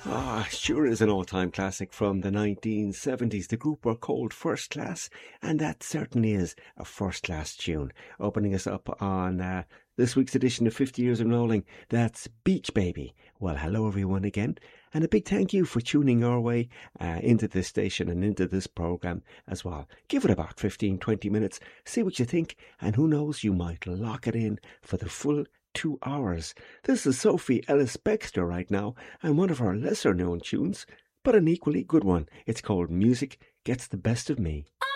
Sure is an all-time classic from the 1970s. The group were called First Class, and that certainly is a first-class tune. Opening us up on this week's edition of 50 Years of Rolling, that's Beach Baby. Well, hello everyone again, and a big thank you for tuning our way into this station and into this programme as well. Give it about 15-20 minutes, see what you think, and who knows, you might lock it in for the full 2 hours. This is Sophie Ellis-Bextor right now, and one of her lesser known tunes, but an equally good one. It's called Music Gets the Best of Me.